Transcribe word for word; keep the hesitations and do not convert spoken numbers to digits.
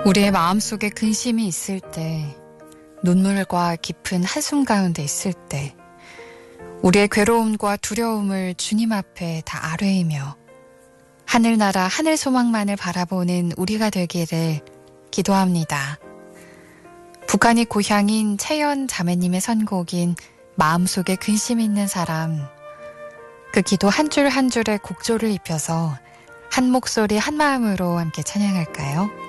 우리의 마음속에 근심이 있을 때, 눈물과 깊은 한숨 가운데 있을 때, 우리의 괴로움과 두려움을 주님 앞에 다 아뢰이며 하늘나라 하늘 소망만을 바라보는 우리가 되기를 기도합니다. 북한이 고향인 채연 자매님의 선곡인 마음속에 근심 있는 사람, 그 기도 한 줄 한 줄에 곡조를 입혀서 한 목소리 한 마음으로 함께 찬양할까요?